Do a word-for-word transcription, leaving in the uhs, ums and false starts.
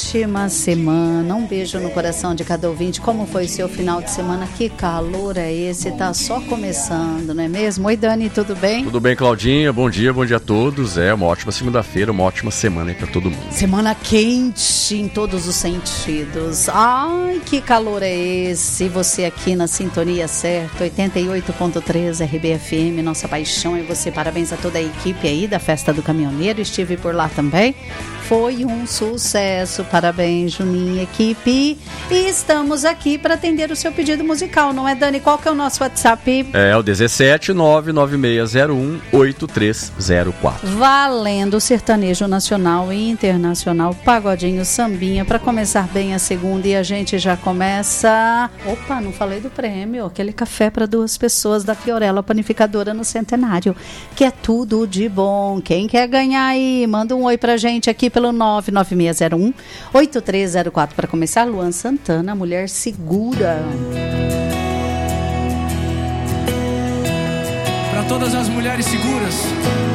ótima semana. Um beijo no coração de cada ouvinte. Como foi o seu final de semana? Que calor é esse? Tá só começando, não é mesmo? Oi, Dani, tudo bem? Tudo bem, Claudinha? Bom dia, bom dia a todos. É uma ótima segunda-feira, uma ótima semana aí pra todo mundo. Semana quente em todos os sentidos. Ai, que calor é esse? Você aqui na sintonia certa, oitenta e oito ponto três R B F M, nossa paixão é você. Parabéns a toda a equipe aí da Festa do Caminhoneiro. Estive por lá também. Foi um sucesso. Parabéns, Juninho, equipe. E estamos aqui para atender o seu pedido musical, não é, Dani? Qual que é o nosso WhatsApp? É o dezessete nove nove seis zero um oito três zero quatro. Valendo sertanejo nacional e internacional, pagodinho, sambinha, para começar bem a segunda. E a gente já começa... Opa, não falei do prêmio. Aquele café para duas pessoas da Fiorella Panificadora no Centenário, que é tudo de bom. Quem quer ganhar aí? Manda um oi pra gente aqui pelo nove nove seis zero um oito três zero quatro. Para começar, Luan Santana, Mulher Segura. Para todas as mulheres seguras.